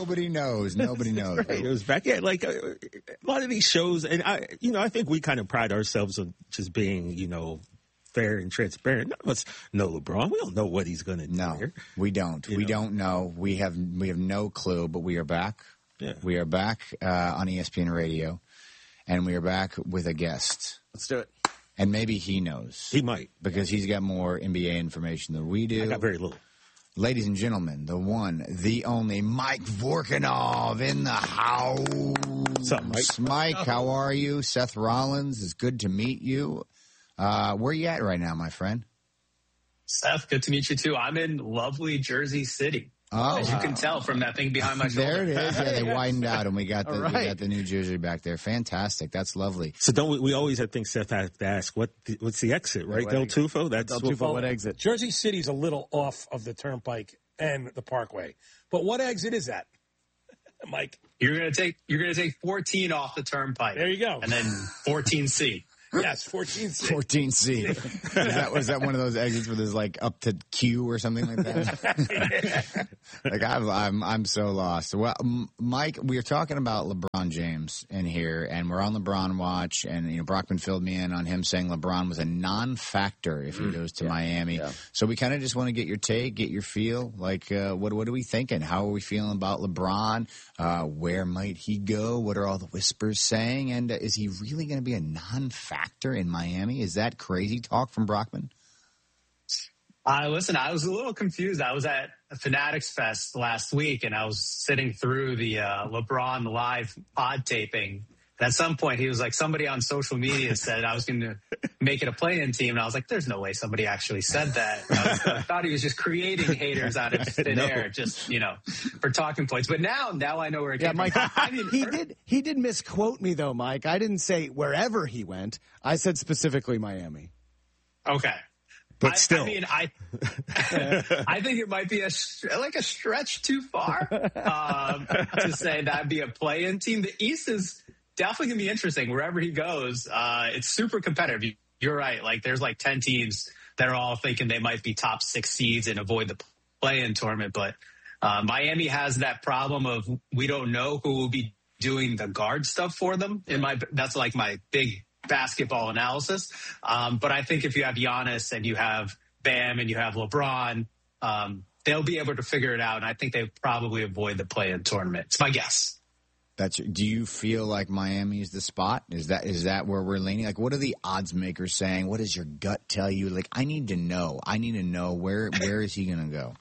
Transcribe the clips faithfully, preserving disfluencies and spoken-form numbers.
Nobody knows. Nobody knows. Right. It was back. Yeah, like uh, a lot of these shows, and I, you know, I think we kind of pride ourselves on just being, you know, fair and transparent. None of us know LeBron. We don't know what he's going to do. No, here. we don't. You we know? don't know. We have we have no clue. But we are back. Yeah. We are back uh, on E S P N Radio, and we are back with a guest. Let's do it. And maybe he knows. He might. Because he's got more N B A information than we do. I got very little. Ladies and gentlemen, the one, the only Mike Vorkunov in the house. What's up, Mike? Mike, how are you? Seth Rollins, it's good to meet you. Uh, where are you at right now, my friend? Seth, good to meet you too. I'm in lovely Jersey City. Oh, as you can tell from that thing behind my shoulder. There it is. Yeah, they widened out, and we got the right. we got the New Jersey back there. Fantastic. That's lovely. So don't we, we always have things Seth has to ask, what the, what's the exit, right? What Del exit? Tufo? That's Del what- Tufo, what exit? Jersey City's a little off of the Turnpike and the Parkway. But what exit is that, Mike? You're gonna take you're gonna take fourteen off the turnpike. There you go. And then fourteen C. Yes, fourteen C. fourteen C. Is that, was that one of those exits where there's like up to Q or something like that? Like I'm, I'm, I'm so lost. Well, M- Mike, we are talking about LeBron James in here, and we're on LeBron watch, and you know Brockman filled me in on him saying LeBron was a non-factor if he Mm, goes to yeah, Miami. yeah. So we kind of just want to get your take, get your feel. Like, uh, what, what are we thinking? How are we feeling about LeBron? Uh, where might he go? What are all the whispers saying? And uh, is he really going to be a non-factor in Miami? Is that crazy talk from Brockman? Uh, listen, I was a little confused. I was at Fanatics Fest last week, and I was sitting through the uh, LeBron live pod taping. And at some point, he was like, somebody on social media said I was going to make it a play-in team. And I was like, there's no way somebody actually said that. I, was, I thought he was just creating haters out of thin No. air, just, you know, for talking points. But now, now I know where it Yeah, came Mike, from. I mean, he did he did misquote me, though, Mike. I didn't say wherever he went. I said specifically Miami. Okay. But I, still. I mean, I I think it might be a like a stretch too far um, to say that'd be a play-in team. The East is definitely going to be interesting wherever he goes. Uh, it's super competitive. You're right. Like there's like ten teams that are all thinking they might be top six seeds and avoid the play-in tournament. But uh, Miami has that problem of we don't know who will be doing the guard stuff for them. In my that's like my big basketball analysis. Um, but I think if you have Giannis and you have Bam and you have LeBron, um, they'll be able to figure it out. And I think they probably avoid the play-in tournament. It's my guess. That's. Do you feel like Miami is the spot? Is that is that where we're leaning? Like, what are the odds makers saying? What does your gut tell you? Like, I need to know. I need to know where where is he going to go?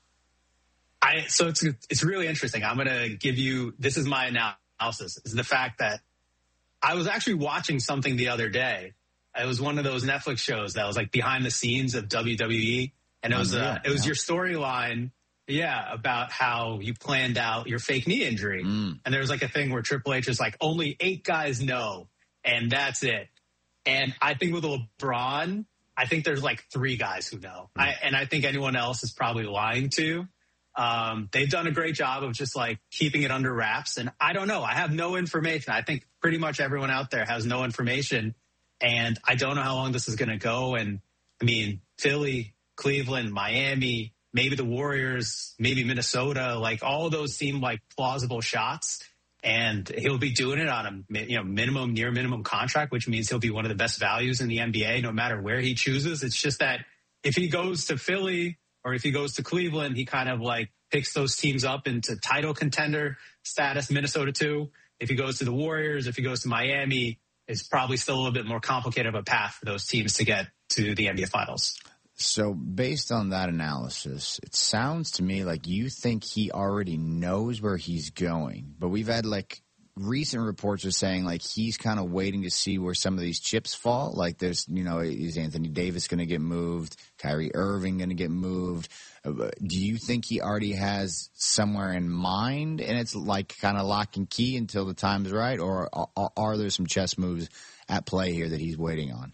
I so it's it's really interesting. I'm going to give you. This is my analysis. Is the fact that I was actually watching something the other day. It was one of those Netflix shows that was like behind the scenes of W W E, and it was Unreal, uh, it was yeah. your storyline. Yeah, about how you planned out your fake knee injury. Mm. And there was like a thing where Triple H is like, only eight guys know, and that's it. And I think with LeBron, I think there's like three guys who know. Mm. I, and I think anyone else is probably lying too. Um, they've done a great job of just like keeping it under wraps. And I don't know. I have no information. I think pretty much everyone out there has no information. And I don't know how long this is going to go. And I mean, Philly, Cleveland, Miami, maybe the Warriors, maybe Minnesota, like all of those seem like plausible shots. And he'll be doing it on a you know minimum, near minimum contract, which means he'll be one of the best values in the N B A no matter where he chooses. It's just that if he goes to Philly or if he goes to Cleveland, he kind of like picks those teams up into title contender status, Minnesota too. If he goes to the Warriors, if he goes to Miami, it's probably still a little bit more complicated of a path for those teams to get to the N B A Finals. So based on that analysis, it sounds to me like you think he already knows where he's going. But we've had like recent reports are saying like he's kind of waiting to see where some of these chips fall. Like there's, you know, is Anthony Davis going to get moved? Kyrie Irving going to get moved? Uh, do you think he already has somewhere in mind and it's like kind of lock and key until the time is right? Or are, are there some chess moves at play here that he's waiting on?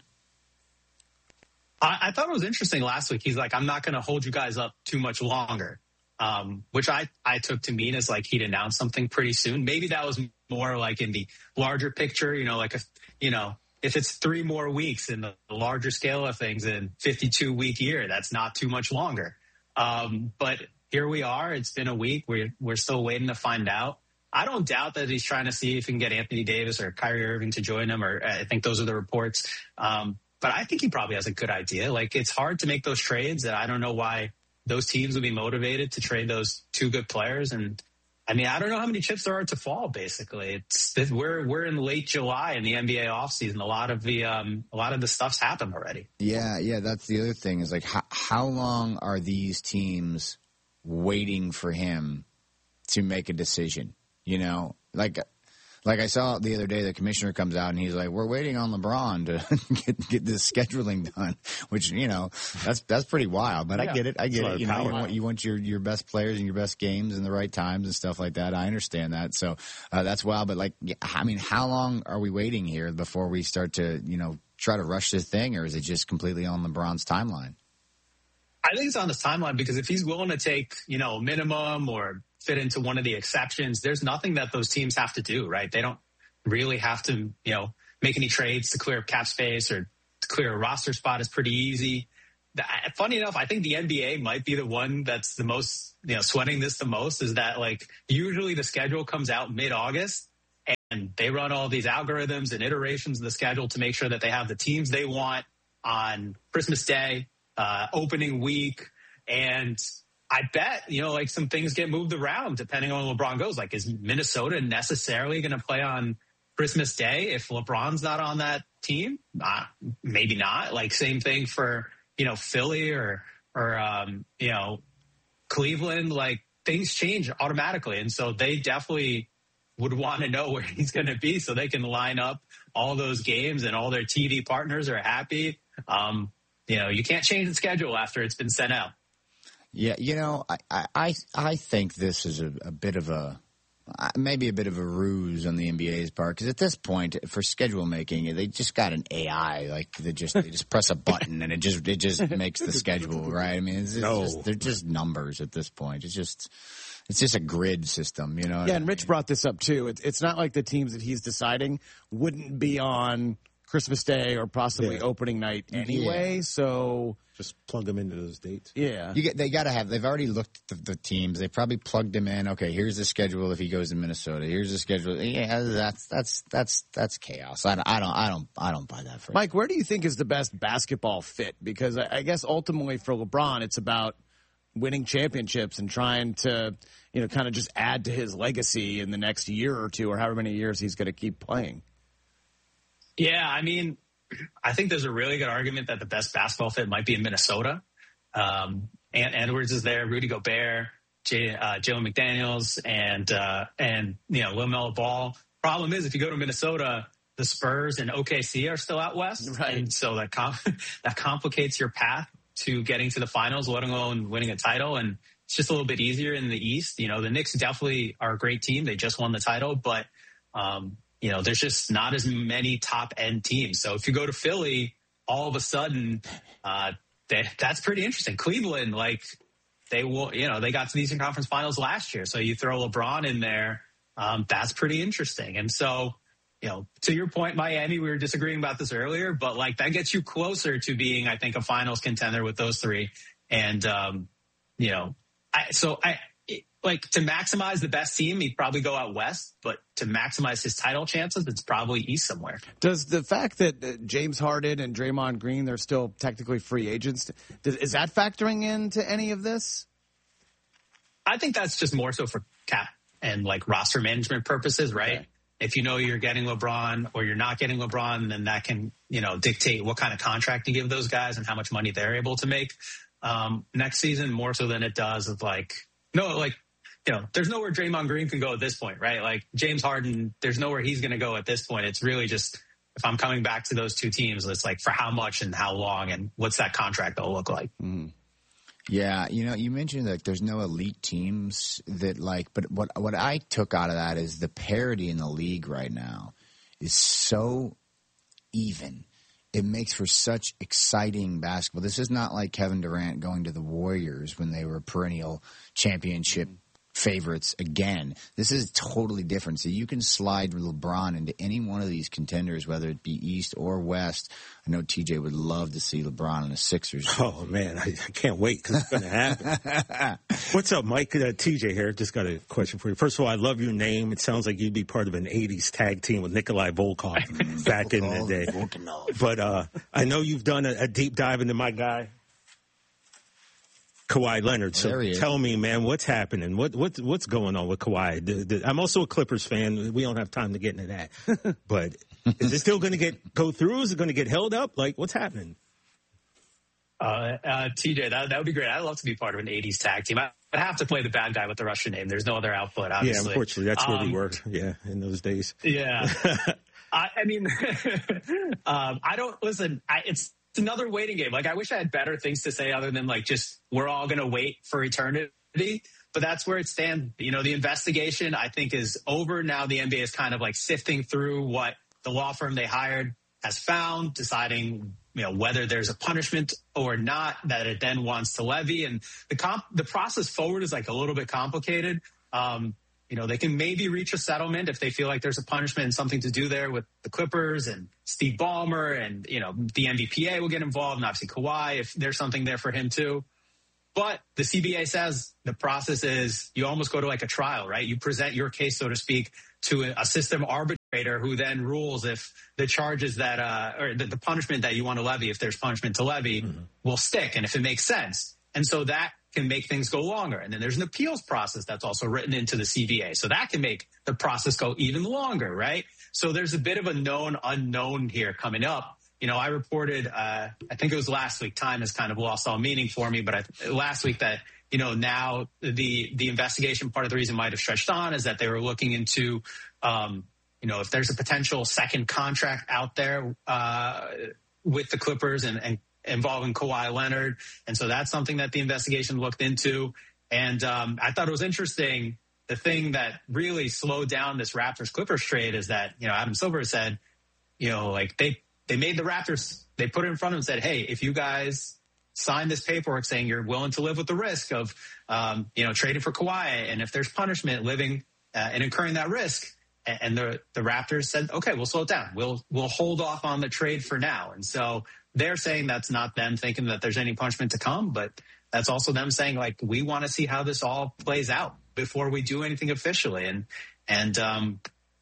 I, I thought it was interesting last week. He's like, I'm not going to hold you guys up too much longer, um, which I, I took to mean as like he'd announce something pretty soon. Maybe that was more like in the larger picture, you know, like, a, you know, if it's three more weeks in the larger scale of things in fifty-two week year, that's not too much longer. Um, but here we are. It's been a week. We're, we're still waiting to find out. I don't doubt that he's trying to see if he can get Anthony Davis or Kyrie Irving to join him, or I think those are the reports. Um, but I think he probably has a good idea. Like, it's hard to make those trades, and I don't know why those teams would be motivated to trade those two good players. And I mean, I don't know how many chips there are to fall. Basically, it's we're we're in late July in the N B A offseason. A lot of the um, a lot of the stuff's happened already. Yeah, yeah. That's the other thing is like, how, how long are these teams waiting for him to make a decision? You know, like. Like I saw the other day, the commissioner comes out and he's like, "We're waiting on LeBron to get, get this scheduling done," which, you know, that's that's pretty wild. But yeah, I get it, I get it. You know, you want, you want your, your best players and your best games and the right times and stuff like that. I understand that, so uh, that's wild. But like, I mean, how long are we waiting here before we start to, you know, try to rush this thing, or is it just completely on LeBron's timeline? I think it's on his timeline because if he's willing to take, you know, minimum or fit into one of the exceptions, there's nothing that those teams have to do, right? They don't really have to, you know, make any trades to clear up cap space or to clear a roster spot. Is pretty easy. Funny enough, I think the N B A might be the one that's the most, you know, sweating this the most, is that like usually the schedule comes out mid-August and they run all these algorithms and iterations of the schedule to make sure that they have the teams they want on Christmas Day, uh, opening week. And I bet, you know, like some things get moved around depending on where LeBron goes. Like, is Minnesota necessarily going to play on Christmas Day if LeBron's not on that team? Uh, maybe not. Like, same thing for, you know, Philly or, or um, you know, Cleveland. Like, things change automatically. And so they definitely would want to know where he's going to be so they can line up all those games and all their T V partners are happy. Um, you know, you can't change the schedule after it's been sent out. Yeah, you know, I I, I think this is a, a bit of a maybe a bit of a ruse on the N B A's part, because at this point for schedule making, they just got an A I like they just they just press a button and it just it just makes the schedule, right? I mean, it's, it's no. just, they're just numbers at this point. It's just it's just a grid system, you know. Yeah, and Rich brought this up too. It's it's not like the teams that he's deciding wouldn't be on Christmas Day or possibly yeah. opening night anyway. Yeah. So just plug them into those dates. Yeah, you get, they got to have. They've already looked at the, the teams. They probably plugged him in. Okay, here's the schedule if he goes to Minnesota. Here's the schedule. Yeah, that's that's that's that's chaos. I don't I don't I don't I don't buy that. For Mike, where do you think is the best basketball fit? Because I, I guess ultimately for LeBron, it's about winning championships and trying to, you know, kind of just add to his legacy in the next year or two, or however many years he's going to keep playing. Yeah, I mean, I think there's a really good argument that the best basketball fit might be in Minnesota. Um, Ant Edwards is there, Rudy Gobert, J, uh, Jalen McDaniels, and uh, and you know, LaMelo Ball. Problem is, if you go to Minnesota, the Spurs and O K C are still out west, right? And so that com- that complicates your path to getting to the finals, let alone winning a title. And it's just a little bit easier in the East. You know, the Knicks definitely are a great team. They just won the title, but um, you know, there's just not as many top end teams. So if you go to Philly, all of a sudden, uh, they, that's pretty interesting. Cleveland, like they will, you know, they got to the Eastern Conference Finals last year. So you throw LeBron in there, um, that's pretty interesting. And so, you know, to your point, Miami, we were disagreeing about this earlier, but like that gets you closer to being, I think, a finals contender with those three. And, um, you know, I, so I, it, like to maximize the best team, he'd probably go out west, but to maximize his title chances, it's probably east somewhere. Does the fact that uh, James Harden and Draymond Green, they're still technically free agents, does, is that factoring into any of this? I think that's just more so for cap and like roster management purposes, right? Okay. If you know you're getting LeBron or you're not getting LeBron, then that can, you know, dictate what kind of contract you give those guys and how much money they're able to make um, next season, more so than it does of like, no, like, you know, there's nowhere Draymond Green can go at this point, right? Like James Harden, there's nowhere he's going to go at this point. It's really just, if I'm coming back to those two teams, it's like for how much and how long and what's that contract going to look like? Mm. Yeah, you know, you mentioned that there's no elite teams that like, but what what I took out of that is the parity in the league right now is so even. It makes for such exciting basketball. This is not like Kevin Durant going to the Warriors when they were perennial championship favorites again. This is totally different. So you can slide LeBron into any one of these contenders, whether it be East or West. I know T J would love to see LeBron in the Sixers. Oh, man, I, I can't wait because it's going to happen. What's up, Mike? Uh, T J here. Just got a question for you. First of all, I love your name. It sounds like you'd be part of an eighties tag team with Nikolai Volkov back in the day. But uh, I know you've done a, a deep dive into my guy, Kawhi Leonard. So tell me, man, what's happening? What what what's going on with Kawhi? The, the, I'm also a Clippers fan. We don't have time to get into that. But is it still going to get go through? Is it going to get held up? Like, what's happening? Uh, uh, T J, that, that would be great. I'd love to be part of an eighties tag team. I, I'd have to play the bad guy with the Russian name. There's no other output, obviously. Yeah, unfortunately, that's where um, we were. Yeah, in those days. Yeah. I, I mean, um, I don't listen. I, it's It's another waiting game. Like, I wish I had better things to say other than like just we're all going to wait for eternity. But that's where it stands. You know, the investigation, I think, is over now. The N B A is kind of like sifting through what the law firm they hired has found, deciding, you know, whether there's a punishment or not that it then wants to levy. And the comp, the process forward is like a little bit complicated. Um, You know, they can maybe reach a settlement if they feel like there's a punishment and something to do there with the Clippers and Steve Ballmer, and, you know, the N B P A will get involved, and obviously Kawhi if there's something there for him too. But the C B A says the process is you almost go to like a trial, right? You present your case, so to speak, to a system arbitrator who then rules if the charges that, uh, or the, the punishment that you want to levy, if there's punishment to levy, mm-hmm. will stick and if it makes sense. And so that can make things go longer. And then there's an appeals process that's also written into the C B A. So that can make the process go even longer, right? So there's a bit of a known unknown here coming up. You know, I reported, uh, I think it was last week, time has kind of lost all meaning for me, but I, last week that, you know, now the, the investigation, part of the reason might have stretched on is that they were looking into, um, you know, if there's a potential second contract out there, uh, with the Clippers and, and involving Kawhi Leonard. And so that's something that the investigation looked into. And um, I thought it was interesting. The thing that really slowed down this Raptors Clippers trade is that, you know, Adam Silver said, you know, like they, they made the Raptors, they put it in front of them and said, hey, if you guys sign this paperwork saying you're willing to live with the risk of, um, you know, trading for Kawhi, and if there's punishment, living uh, and incurring that risk. And the, the Raptors said, okay, we'll slow it down. We'll, we'll hold off on the trade for now. And so they're saying that's not them thinking that there's any punishment to come, but that's also them saying, like, we want to see how this all plays out before we do anything officially. And, and, um,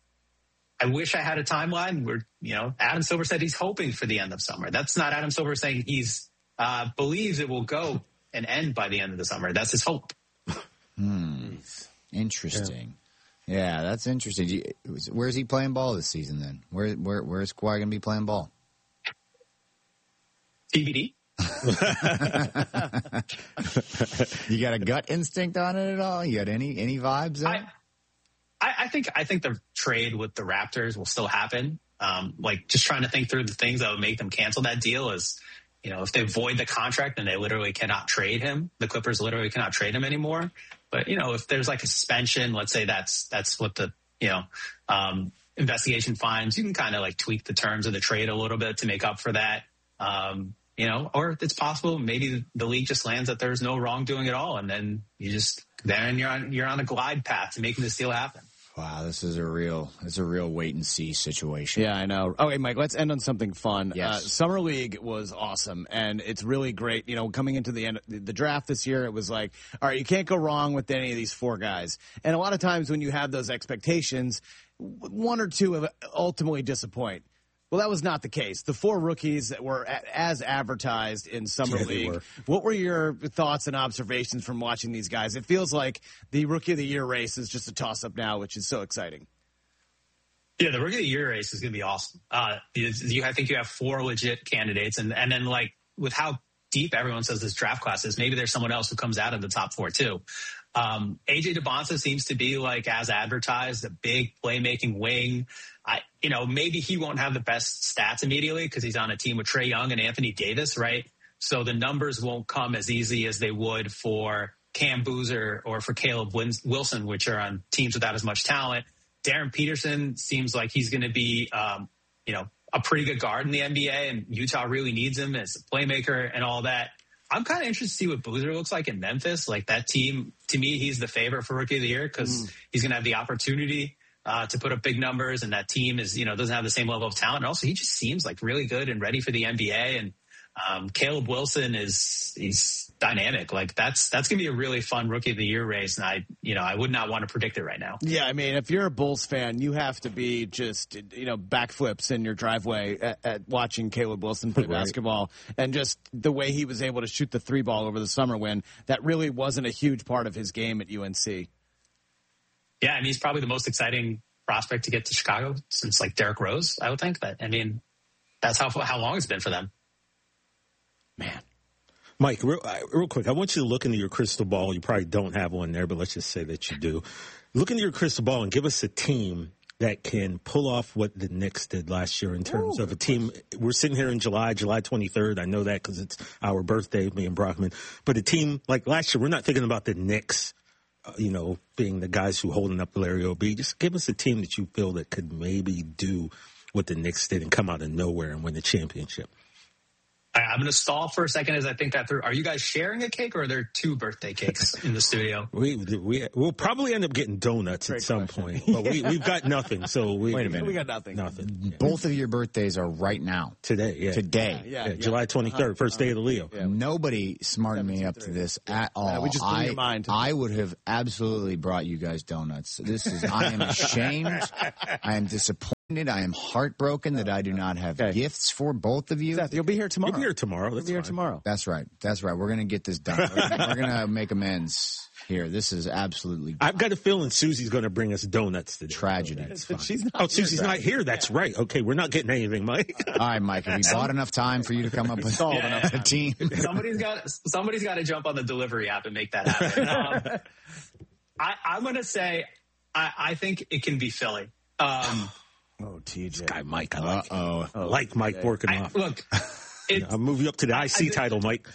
I wish I had a timeline where, you know, Adam Silver said he's hoping for the end of summer. That's not Adam Silver saying he's, uh, believes it will go and end by the end of the summer. That's his hope. Hmm. Interesting. Yeah. Yeah, that's interesting. You, where's he playing ball this season then? Where, where, where's Kawhi going to be playing ball? T B D. You got a gut instinct on it at all? You got any any vibes there? I, I think I think the trade with the Raptors will still happen. Um, like just trying to think through the things that would make them cancel that deal is, you know, if they void the contract and they literally cannot trade him, the Clippers literally cannot trade him anymore. But, you know, if there's like a suspension, let's say that's that's what the, you know, um, investigation finds, you can kind of like tweak the terms of the trade a little bit to make up for that. Um, you know, or it's possible maybe the league just lands that there's no wrongdoing at all, and then you just then you're on you're on a glide path to making this deal happen. Wow, this is a real it's a real wait and see situation. Yeah, I know. Okay, Mike, let's end on something fun. Yes. Uh, Summer League was awesome, and it's really great. You know, coming into the end the draft this year, it was like, all right, you can't go wrong with any of these four guys. And a lot of times when you have those expectations, one or two have ultimately disappoint. Well, that was not the case. The four rookies that were a- as advertised in Summer Yeah, League. were. What were your thoughts and observations from watching these guys? It feels like the Rookie of the Year race is just a toss-up now, which is so exciting. Yeah, the Rookie of the Year race is going to be awesome. Uh, you, I think you have four legit candidates, and and then like with how deep everyone says this draft class is, maybe there's someone else who comes out of the top four too. Um, A J DeBonsa seems to be like as advertised, a big playmaking wing. I, you know, maybe he won't have the best stats immediately because he's on a team with Trae Young and Anthony Davis, right? So the numbers won't come as easy as they would for Cam Boozer or for Caleb Wilson, which are on teams without as much talent. Darren Peterson seems like he's going to be, um, you know, a pretty good guard in the N B A, and Utah really needs him as a playmaker and all that. I'm kind of interested to see what Boozer looks like in Memphis. Like that team, to me, he's the favorite for Rookie of the Year because mm. he's going to have the opportunity uh, to put up big numbers, and that team is, you know, doesn't have the same level of talent. And also, he just seems like really good and ready for the N B A. And um, Caleb Wilson is he's dynamic. Like that's that's going to be a really fun Rookie of the Year race, and I, you know, I would not want to predict it right now. Yeah, I mean, if you're a Bulls fan, you have to be just, you know, backflips in your driveway at, at watching Caleb Wilson play right. basketball, and just the way he was able to shoot the three ball over the summer when that really wasn't a huge part of his game at U N C. Yeah, and he's probably the most exciting prospect to get to Chicago since like Derrick Rose, I would think. But I mean, that's how how long it's been for them. Man. Mike, real, real quick, I want you to look into your crystal ball. You probably don't have one there, but let's just say that you do. Look into your crystal ball and give us a team that can pull off what the Knicks did last year in terms Ooh, of a team. We're sitting here in July, July twenty-third. I know that because it's our birthday, me and Brockman. But a team like last year, we're not thinking about the Knicks, uh, you know, being the guys who holding up Larry O B. Just give us a team that you feel that could maybe do what the Knicks did and come out of nowhere and win the championship. I'm going to stall for a second as I think that through. Are you guys sharing a cake, or are there two birthday cakes in the studio? We we we'll probably end up getting donuts Great at some question. point, but we we've got nothing. So we wait a minute, we got nothing. Nothing. Yeah. Both of your birthdays are right now. Today, yeah, today, yeah, yeah, yeah, yeah. July twenty-third, uh-huh. first day of the Leo. Yeah. Nobody smartened me up to this at all. Yeah, we just blew I, your mind. I would have absolutely brought you guys donuts. This is. I am ashamed. I am disappointed. I am heartbroken that I do not have okay. gifts for both of you. Seth, you'll be here tomorrow. You'll be here tomorrow. That's you'll be here fine. tomorrow. That's right. That's right. We're going to get this done. We're going to make amends here. This is absolutely. I've got a feeling Susie's going to bring us donuts today. Tragedy. But she's not oh, Susie's not here. That's yeah. right. Okay, we're not getting anything, Mike. All right, Mike. Have we bought enough time for you to come up with all yeah, enough yeah. team? Somebody's got somebody's got to jump on the delivery app and make that happen. um, I, I'm going to say I, I think it can be Philly. Um, Oh, T J. This guy, Mike. I like, oh, I like Mike working I, off. Look, I'll move you up to the I C I, title, Mike.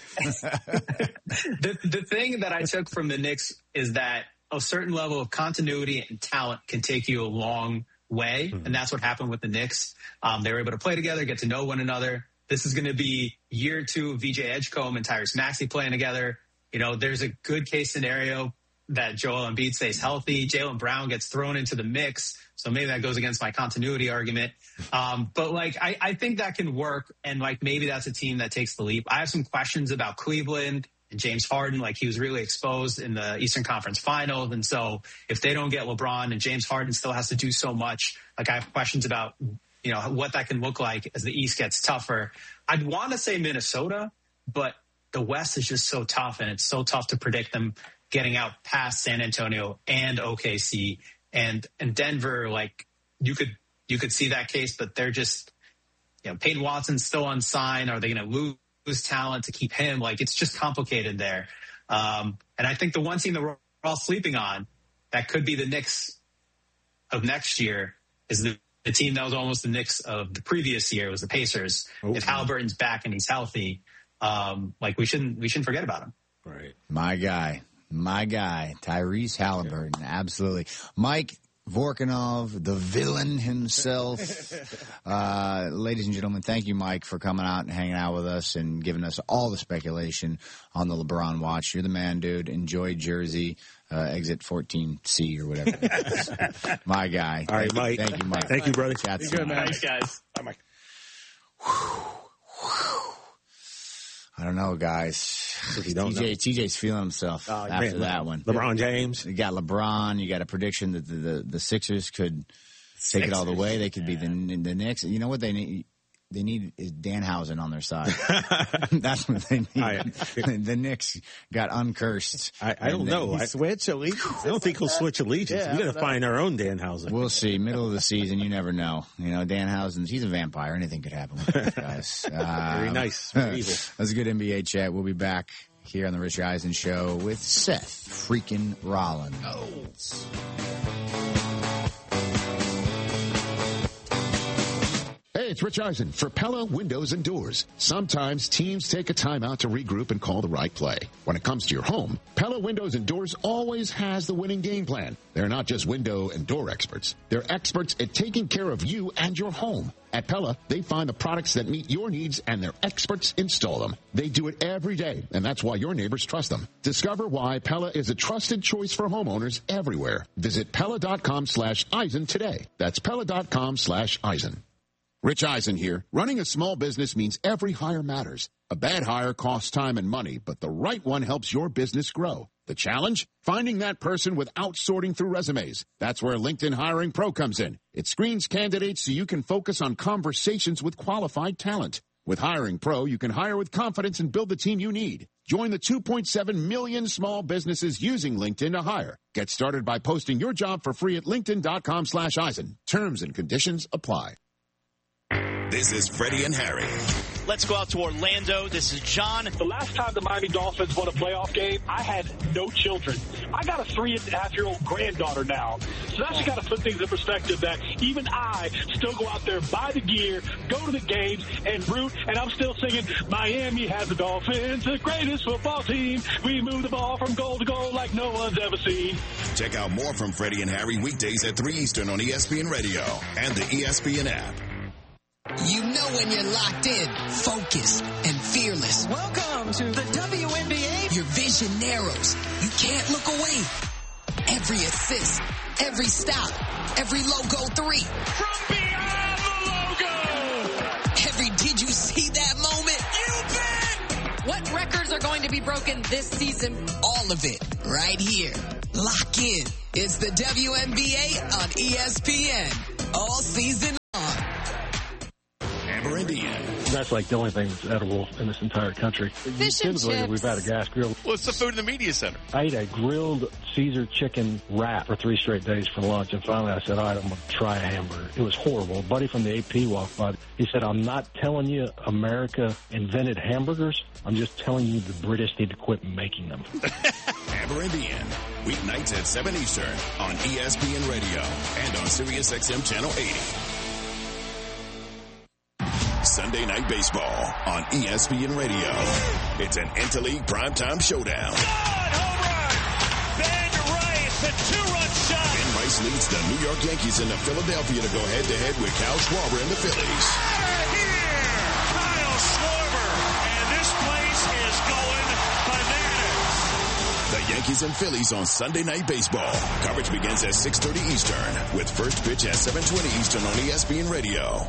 the, the thing that I took from the Knicks is that a certain level of continuity and talent can take you a long way. Mm-hmm. And that's what happened with the Knicks. Um, they were able to play together, get to know one another. This is going to be year two of V J Edgecombe and Tyrese Maxey playing together. You know, there's a good case scenario that Joel Embiid stays healthy. Jaylen Brown gets thrown into the mix. So maybe that goes against my continuity argument. Um, but like, I, I think that can work. And like, maybe that's a team that takes the leap. I have some questions about Cleveland and James Harden. Like he was really exposed in the Eastern Conference Finals. And so if they don't get LeBron and James Harden still has to do so much, like I have questions about, you know, what that can look like as the East gets tougher. I'd want to say Minnesota, but the West is just so tough, and it's so tough to predict them getting out past San Antonio and O K C and and Denver. Like you could you could see that case, but they're just, you know, Peyton Watson's still unsigned. Are they going to lose, lose talent to keep him? Like it's just complicated there. Um, and I think the one team that we're all sleeping on that could be the Knicks of next year is the, the team that was almost the Knicks of the previous year. It was the Pacers. Oh, if Halliburton's back and he's healthy, um, like we shouldn't we shouldn't forget about him. Right, my guy. My guy, Tyrese Halliburton, absolutely. Mike Vorkunov, the villain himself. Uh, ladies and gentlemen, thank you, Mike, for coming out and hanging out with us and giving us all the speculation on the LeBron watch. You're the man, dude. Enjoy Jersey, uh, exit fourteen C or whatever it is. My guy. All right, Mike. Thank you, Mike. Thank you, brother. Chat good, man. Thanks, guys. Bye, Mike. I don't know, guys. You don't T J, know. T J's feeling himself oh, after man, that one. LeBron James. You got LeBron. You got a prediction that the, the, the Sixers could take it all the way. They could yeah. be the the Knicks. You know what they need? They need is Danhausen on their side. That's what they need. I, the Knicks got uncursed. I, I don't know. I switch allegiance. I don't think he'll switch allegiance. Yeah, we got to find our own Danhausen. We'll see. Middle of the season, you never know. You know, Danhausen's he's a vampire. Anything could happen with these guys. Uh, Very nice. Very evil. That's a good N B A chat. We'll be back here on the Rich Eisen Show with Seth freaking Rollins. Hey, it's Rich Eisen for Pella Windows and Doors. Sometimes teams take a timeout to regroup and call the right play. When it comes to your home, Pella Windows and Doors always has the winning game plan. They're not just window and door experts. They're experts at taking care of you and your home. At Pella, they find the products that meet your needs and their experts install them. They do it every day, and that's why your neighbors trust them. Discover why Pella is a trusted choice for homeowners everywhere. Visit Pella.com slash Eisen today. That's Pella.com slash Eisen. Rich Eisen here. Running a small business means every hire matters. A bad hire costs time and money, but the right one helps your business grow. The challenge? Finding that person without sorting through resumes. That's where LinkedIn Hiring Pro comes in. It screens candidates so you can focus on conversations with qualified talent. With Hiring Pro, you can hire with confidence and build the team you need. Join the two point seven million small businesses using LinkedIn to hire. Get started by posting your job for free at linkedin.com slash Eisen. Terms and conditions apply. This is Freddie and Harry. Let's go out to Orlando. This is John. The last time the Miami Dolphins won a playoff game, I had no children. I got a three-and-a-half-year-old granddaughter now. So that's just got to put things in perspective that even I still go out there, buy the gear, go to the games, and root, and I'm still singing, Miami has the Dolphins, the greatest football team. We move the ball from goal to goal like no one's ever seen. Check out more from Freddie and Harry weekdays at three Eastern on E S P N Radio and the E S P N app. You know when you're locked in, focused, and fearless. Welcome to the W N B A. Your vision narrows. You can't look away. Every assist, every stop, every logo three. From beyond the logo. Every did you see that moment? You bet. What records are going to be broken this season? All of it right here. Lock in. It's the W N B A on E S P N. All season long. Amber Indian. That's like the only thing that's edible in this entire country. Fish and Typically, chips. we've had a gas grill. What's the food in the media center? I ate a grilled Caesar chicken wrap for three straight days for lunch, and finally I said, all right, I'm going to try a hamburger. It was horrible. A buddy from the A P walked by. He said, I'm not telling you America invented hamburgers. I'm just telling you the British need to quit making them. Amber Indian. Weeknights at seven Eastern on E S P N Radio and on Sirius X M Channel eighty. Sunday Night Baseball on E S P N Radio. It's an Interleague primetime showdown. One home run. Ben Rice, the two-run shot. Ben Rice leads the New York Yankees into Philadelphia to go head-to-head with Kyle Schwarber and the Phillies. Out of here, Kyle Schwarber, and this place is going bananas. The Yankees and Phillies on Sunday Night Baseball. Coverage begins at six thirty Eastern with first pitch at seven twenty Eastern on E S P N Radio.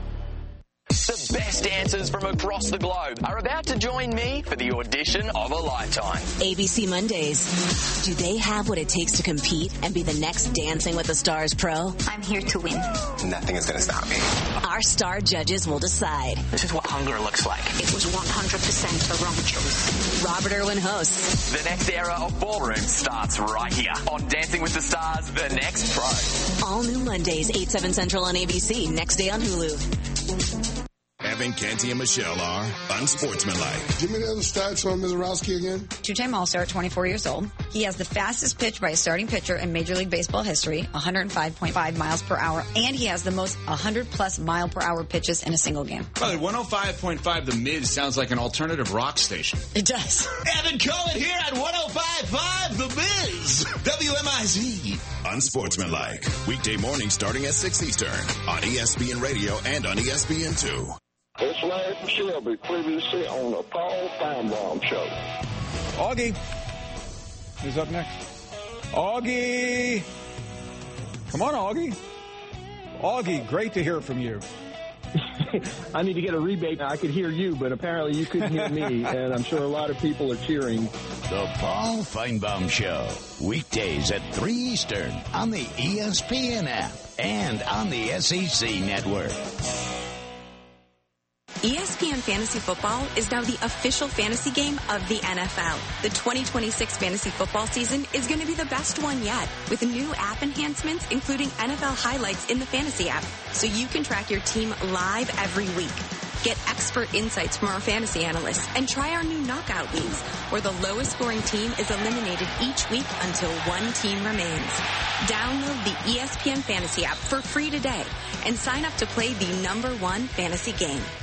The best dancers from across the globe are about to join me for the audition of a lifetime. A B C Mondays. Do they have what it takes to compete and be the next Dancing with the Stars pro? I'm here to win. Nothing is going to stop me. Our star judges will decide. This is what hunger looks like. It was one hundred percent the wrong choice. Robert Irwin hosts. The next era of ballroom starts right here on Dancing with the Stars, The Next Pro. All new Mondays, eight, seven Central on A B C. Next day on Hulu. Evan, Canty, and Michelle are unsportsmanlike. Give me the other stats on Mizorowski again. Two-time All-Star at twenty-four years old. He has the fastest pitch by a starting pitcher in Major League Baseball history, one hundred five point five miles per hour, and he has the most one hundred plus mile per hour pitches in a single game. By the way, one oh five point five The Miz sounds like an alternative rock station. It does. Evan Cohen here at one oh five point five The Miz. W M I Z. Unsportsmanlike. Weekday morning starting at six Eastern on E S P N Radio and on E S P N two. It's Larry Shelby, previously on the Paul Feinbaum Show. Augie. Who's up next? Augie. Come on, Augie. Augie, great to hear from you. I need to get a rebate. I could hear you, but apparently you couldn't hear me, and I'm sure a lot of people are cheering. The Paul Feinbaum Show, weekdays at three Eastern on the E S P N app and on the S E C network. E S P N Fantasy Football is now the official fantasy game of the N F L. The twenty twenty-six fantasy football season is going to be the best one yet, with new app enhancements, including N F L highlights in the fantasy app, so you can track your team live every week. Get expert insights from our fantasy analysts and try our new knockout leagues, where the lowest scoring team is eliminated each week until one team remains. Download the E S P N Fantasy app for free today and sign up to play the number one fantasy game.